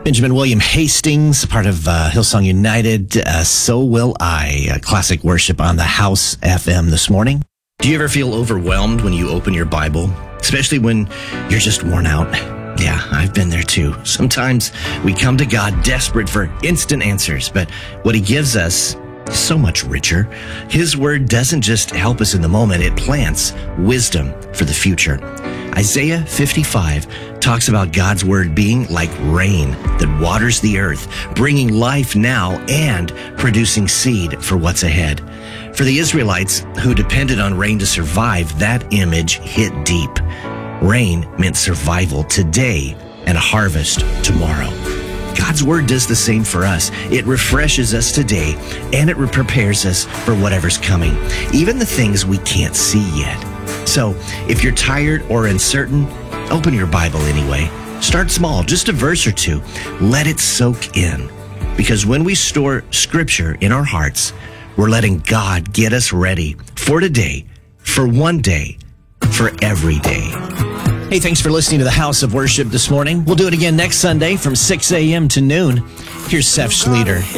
Benjamin William Hastings, part of Hillsong United, So Will I, classic worship on the House FM this morning. Do you ever feel overwhelmed when you open your Bible, especially when you're just worn out? Yeah, I've been there too. Sometimes we come to God desperate for instant answers, but what he gives us is so much richer. His word doesn't just help us in the moment, it plants wisdom for the future. Isaiah 55 talks about God's word being like rain that waters the earth, bringing life now and producing seed for what's ahead. For the Israelites who depended on rain to survive, that image hit deep. Rain meant survival today and a harvest tomorrow. God's word does the same for us. It refreshes us today and it prepares us for whatever's coming, even the things we can't see yet. So if you're tired or uncertain, open your Bible anyway. Start small, just a verse or two. Let it soak in. Because when we store Scripture in our hearts, we're letting God get us ready for today, for one day, for every day. Hey, thanks for listening to the House of Worship this morning. We'll do it again next Sunday from 6 a.m. to noon. Here's Seth Schlueter.